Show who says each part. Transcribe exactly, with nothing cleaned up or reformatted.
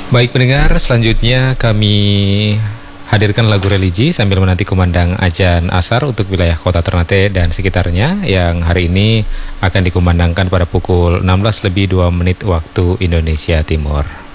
Speaker 1: Baik pendengar, selanjutnya kami hadirkan lagu religi sambil menanti kumandang ajan asar untuk wilayah kota Ternate dan sekitarnya yang hari ini akan dikumandangkan pada pukul enam belas lebih dua menit waktu Indonesia Timur.